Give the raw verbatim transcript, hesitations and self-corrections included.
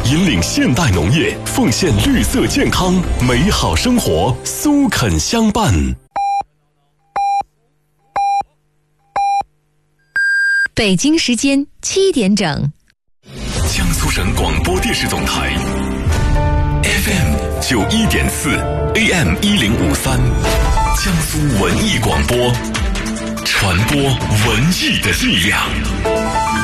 引领现代农业，奉献绿色健康美好生活，苏肯相伴。 北京时间七点整， 江苏省广播电视总台 F M 九一点四 A M 一零五三，江苏文艺广播，传播文艺的力量。